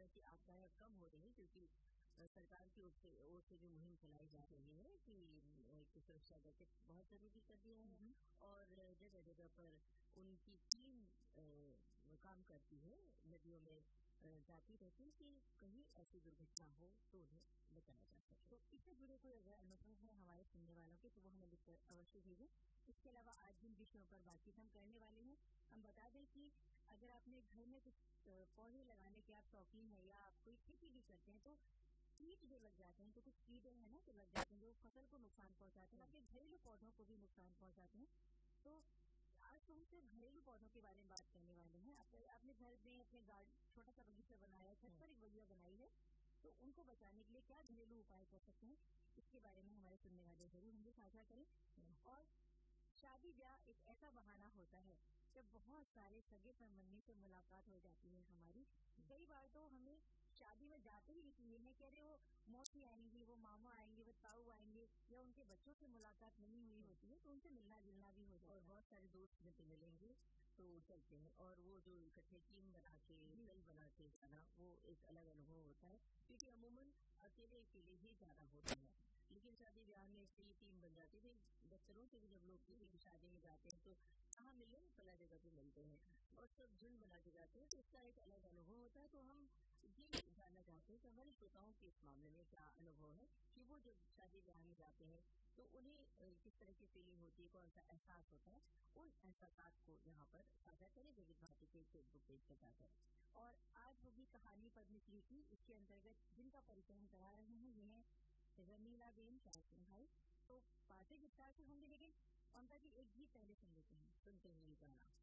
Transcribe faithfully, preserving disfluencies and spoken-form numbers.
तरह की आपदाएं कम हो रही हैं क्योंकि सरकार की ओर से ओर से जो मुहिम चलाई जा रही है कि एक सुरक्षा जैकेट बहुत जरूरी कर दिया है और जगह जगह पर उनकी टीम काम करती है, नदियों में जाती रहती है कि कहीं ऐसी दुर्घटना हो तो उन्हें बचाया जा सके। तो इससे जुड़े कोई अगर अनुभव है हमारे सुनने वालों के तो वो हमें लिखकर अवश्य भेजें। इसके अलावा आज जिन विषयों पर बातचीत हम करने वाले हैं, हम बता दें कि अगर आपने घर में कुछ पौधे लगाने के आप शौकीन है या आप कोई खेती भी करते हैं तो कीट जो लग जाते हैं, तो कुछ कीड़े हैं ना जो लग जाते हैं जो फसल को नुकसान पहुंचाते हैं, आपके घरेलू पौधों को भी नुकसान पहुंचाते हैं। तो आज तो हम सिर्फ घरेलू पौधों के बारे में बात करने वाले हैं। आप, आपने घर में अपने गार्डन छोटा सा बगीचा बनाया, छत पर एक बगीचा बनाई है, तो उनको बचाने के लिए क्या घरेलू उपाय कर सकते हैं, इसके बारे में हमारे सुनने वाले जरूर हमसे साझा करें। और शादी ब्याह एक ऐसा बहाना होता है जब बहुत सारे सगे संबंधी से मुलाकात हो जाती है हमारी। कई बार तो हमें शादी में जाते ही इसलिए है कि अरे वो मौसी आएंगी, वो मामा आएंगे, वो ताऊ आएंगे या उनके बच्चों से मुलाकात नहीं हुई होती है तो उनसे मिलना जुलना भी हो जाता है। और बहुत सारे दोस्त मिलते मिलेंगे तो चलते हैं और वो जो इकट्ठे टीम बना के दल बना के जाना वो एक अलग अनुभव होता है क्योंकि अमूमन अकेले अकेले ही जाना होता है। लेकिन शादी ब्याह में कई टीम बन जाती है। दफ्तरों से भी जब लोग किसी की शादी में जाते हैं तो कहाँ मिले फला जगह पे मिलते हैं और सब झुंड बना के जाते हैं तो उसका एक अलग अनुभव होता है। तो हम ये जानना चाहते हैं कि हमारे श्रोताओं के इस मामले में क्या अनुभव है कि वो जब शादी ब्याह में जाते हैं तो उन्हें किस तरह की फीलिंग होती है, कौन सा एहसास होता है, उन एहसास को यहाँ पर साझा करें विविध भारती के फेसबुक पेज पर जाकर। और आज होगी कहानी पद्मश्री की, इसके अंतर्गत जिनका परिचय हम करा रहे हैं ये है रमीला बेन सिंह भाई। तो बातें विस्तार से होंगी लेकिन उनका जी एक गीत पहले सुन लेते हैं। सुनते हैं गाना।